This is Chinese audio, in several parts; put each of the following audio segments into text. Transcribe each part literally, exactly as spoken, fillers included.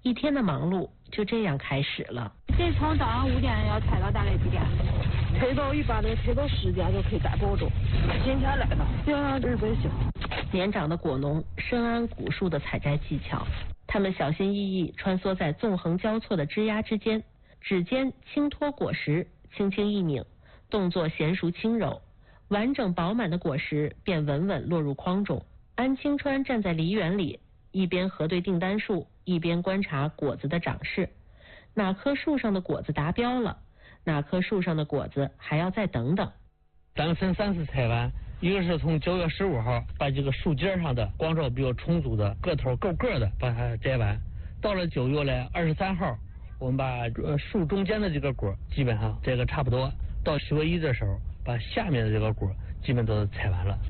一天的忙碌就这样开始了。 这从早上五点要采到大概几点？ 采到一般的采到十点就可以打包装。今天来的，这日本行。 年长的果农深谙古树的采摘技巧，他们小心翼翼穿梭在纵横交错的枝桠之间，指尖轻托果实，轻轻一拧，动作娴熟轻柔，完整饱满的果实便稳稳落入筐中。安清川站在梨园里，一边核对订单数，一边观察果子的长势。哪棵树上的果子达标了，哪棵树上的果子还要再等等。 咱们分三次采完，一个是从九月十五号把这个树尖上的光照比较充足的、个头够个的把它摘完，到了九月来二十三号，我们把呃树中间的这个果基本上这个差不多，到十月一的时候，把下面的这个果基本都采完了。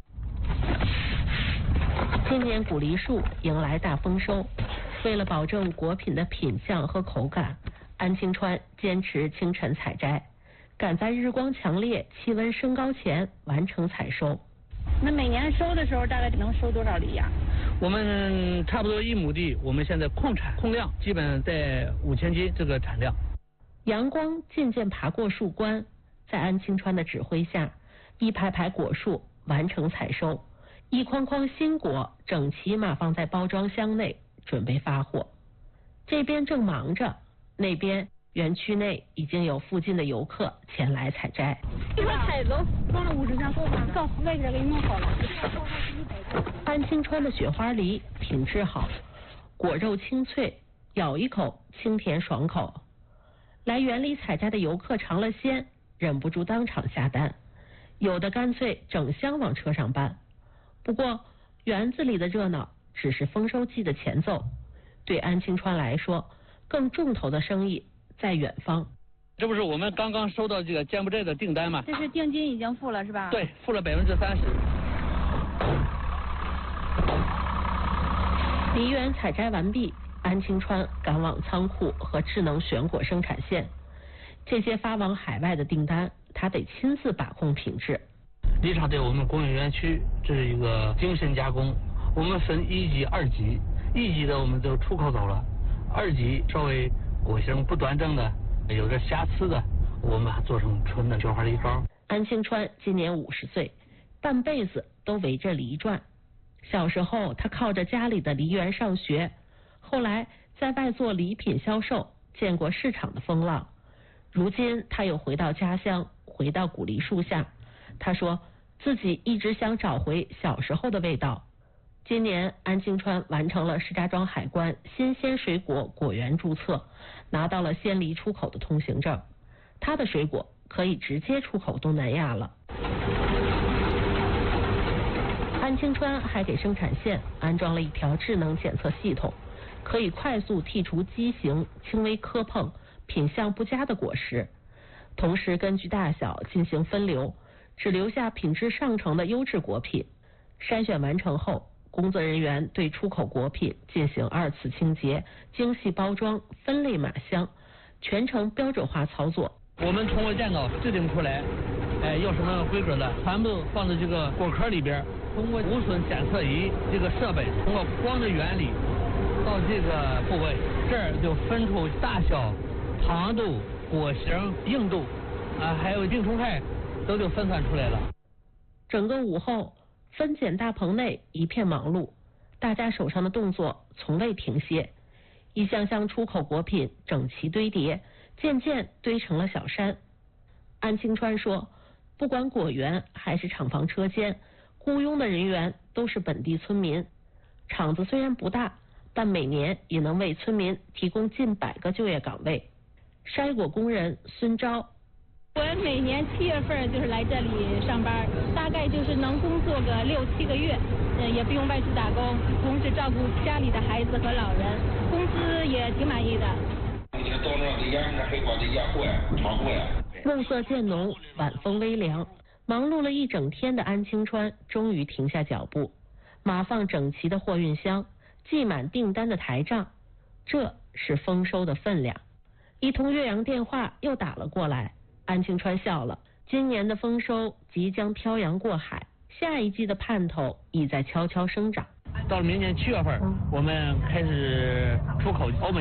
今年古梨树迎来大丰收，为了保证果品的品相和口感，安清川坚持清晨采摘，赶在日光强烈、气温升高前完成采收。 那每年收的时候大概能收多少梨呀？ 我们差不多一亩地，我们现在控产控量基本在五千斤这个产量。 阳光渐渐爬过树冠，在安清川的指挥下，一排排果树完成采收，一筐筐新果整齐码放在包装箱内，准备发货。这边正忙着，那边园区内已经有附近的游客前来采摘。 一会儿采走，放了五十箱够吗？够，外边给你弄好了。 安清川的雪花梨品质好，果肉清脆，咬一口清甜爽口。来园里采摘的游客尝了鲜，忍不住当场下单，有的干脆整箱往车上搬。不过园子里的热闹只是丰收季的前奏，对安清川来说，更重头的生意在远方。 这不是我们刚刚收到这个柬埔寨的订单吗？ 这是定金已经付了是吧？ 对，付了百分之三十。 梨园采摘完毕，安清川赶往仓库和智能选果生产线。这些发往海外的订单，他得亲自把控品质。 梨厂在我们工业园区，这是一个精深加工，我们分一级、二级，一级的我们都出口走了，二级稍微果形不端正的、有点瑕疵的，我们还做成纯的雪花梨膏。 安清川今年五十岁，半辈子都围着梨转。小时候，他靠着家里的梨园上学，后来在外做礼品销售，见过市场的风浪。如今他又回到家乡，回到古梨树下。他说自己一直想找回小时候的味道。今年安清川完成了石家庄海关新鲜水果果园注册，拿到了鲜梨出口的通行证。他的水果可以直接出口东南亚了。安清川还给生产线安装了一条智能检测系统，可以快速剔除畸形、轻微磕碰、品相不佳的果实，同时根据大小进行分流，只留下品质上乘的优质果品。筛选完成后，工作人员对出口果品进行二次清洁、精细包装、分类码箱，全程标准化操作。 我们通过电脑制定出来，哎，要什么规格的，全部放在这个果壳里边。通过无损检测仪这个设备，通过光的原理到这个部位，这儿就分出大小、糖度、果形、硬度啊，还有病虫害都就分散出来了。 整个午后，分拣大棚内一片忙碌，大家手上的动作从未停歇，一箱箱出口果品整齐堆叠，渐渐堆成了小山。安清川说，不管果园还是厂房车间，雇佣的人员都是本地村民。厂子虽然不大，但每年也能为村民提供近百个就业岗位。筛果工人孙钊， 我每年七月份就是来这里上班，大概就是能工作个六七个月，呃，也不用外出打工，同时照顾家里的孩子和老人，工资也挺满意的。 暮色渐浓，晚风微凉，忙碌了一整天的安清川终于停下脚步，码放整齐的货运箱，系满订单的台账，这是丰收的分量。一通越洋电话又打了过来，安清川笑了，今年的丰收即将漂洋过海，下一季的盼头已在悄悄生长。 到了明年七月份，我们开始出口欧美。